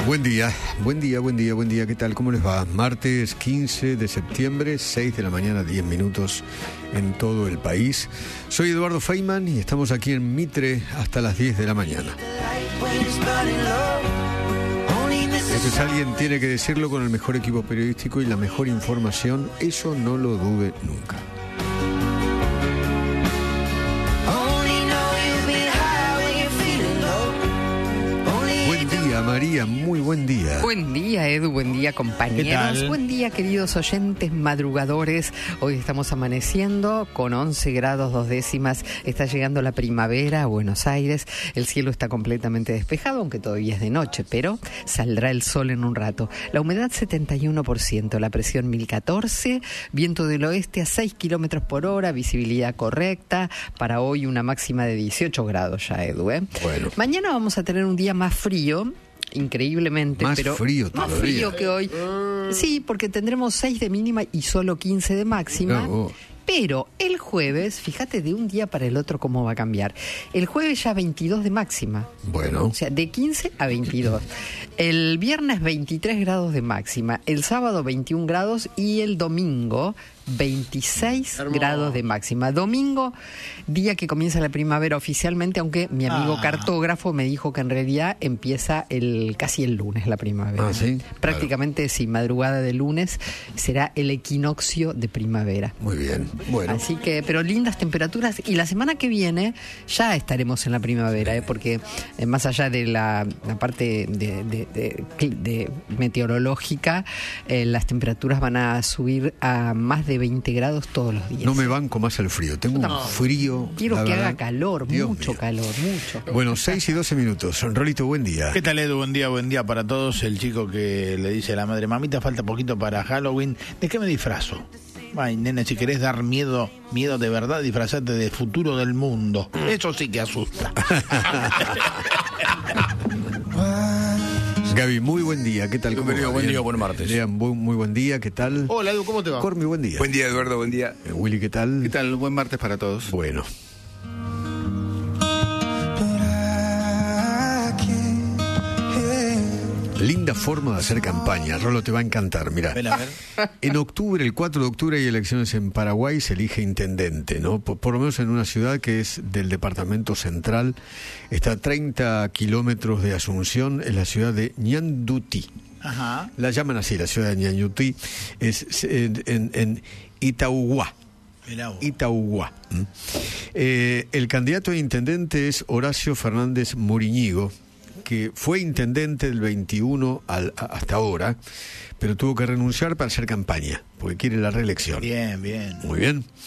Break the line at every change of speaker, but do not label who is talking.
Buen día, ¿qué tal? ¿Cómo les va? Martes 15 de septiembre, 6 de la mañana, 10 minutos en todo el país. Soy Eduardo Feynman y estamos aquí en Mitre hasta las 10 de la mañana. Entonces alguien tiene que decirlo con el mejor equipo periodístico y la mejor información, eso no lo dude nunca. María, muy buen día.
Buen día, Edu, buen día, compañeros. Buen día, queridos oyentes madrugadores. Hoy estamos amaneciendo con 11 grados 2 décimas. Está llegando la primavera a Buenos Aires. El cielo está completamente despejado, aunque todavía es de noche, pero saldrá el sol en un rato. La humedad 71%, la presión 1014, viento del oeste a 6 kilómetros por hora, visibilidad correcta. Para hoy una máxima de 18 grados ya, Edu, ¿eh?
Bueno.
Mañana vamos a tener un día más frío. Increíblemente,
más
pero
frío
más
todavía.
Frío que hoy. Sí, porque tendremos 6 de mínima y solo 15 de máxima. Pero el jueves, fíjate de un día para el otro cómo va a cambiar. El jueves ya 22 de máxima.
Bueno.
O sea, de 15 a 22. El viernes 23 grados de máxima. El sábado 21 grados y el domingo 26 grados de máxima. Domingo, día que comienza la primavera oficialmente, aunque mi amigo cartógrafo me dijo que en realidad empieza casi el lunes la primavera.
¿Ah, sí?
Prácticamente sí, madrugada de lunes será el equinoccio de primavera.
Muy bien, bueno.
Así que, pero lindas temperaturas, y la semana que viene ya estaremos en la primavera, porque más allá de la parte de meteorológica, las temperaturas van a subir a más de 20 grados todos los días.
No me banco más el frío, tengo un frío.
Quiero que haga calor, mucho calor.
Bueno, 6 y 12 minutos. Rolito, buen día.
¿Qué tal, Edu? Buen día para todos. El chico que le dice a la madre: mamita, falta poquito para Halloween, ¿de qué me disfrazo? Ay, nena, si querés dar miedo de verdad, disfrazate de futuro del mundo. Eso sí que asusta.
Gaby, muy buen día, ¿qué tal?
Bienvenido, buen día, buen martes.
Lean, muy buen día, ¿qué tal?
Hola, Edu, ¿cómo te va?
Cormi, buen día.
Buen día, Eduardo, buen día.
Willy, ¿qué tal?
¿Qué tal? Buen martes para todos.
Bueno. Linda forma de hacer campaña. Rolo, te va a encantar, mirá.
Ven a ver.
En octubre, el 4 de octubre, hay elecciones en Paraguay, se elige intendente, ¿no? Por lo menos en una ciudad que es del departamento central. Está a 30 kilómetros de Asunción, es la ciudad de Ñandutí.
Ajá.
La llaman así, la ciudad de Ñandutí. Es en Itauguá. Itauguá. El candidato a intendente es Horacio Fernández Muriñigo, que fue intendente del 21 hasta ahora, pero tuvo que renunciar para hacer campaña, porque quiere la reelección.
Bien.
Muy bien.